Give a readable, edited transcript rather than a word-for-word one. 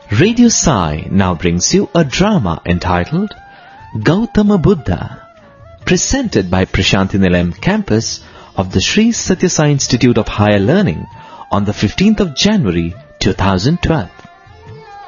Radio Sai now brings you a drama entitled Gautama Buddha, presented by Prashanthi Nilayam campus of the Sri Satya Sai Institute of Higher Learning on the 15th of January 2012.